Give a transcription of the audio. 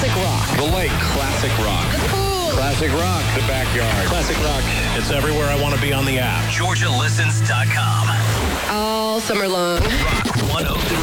Classic rock. The lake. Classic rock. The pool. Classic rock. The backyard. Classic rock. It's everywhere I want to be on the app. GeorgiaListens.com. All summer long. Rock 103.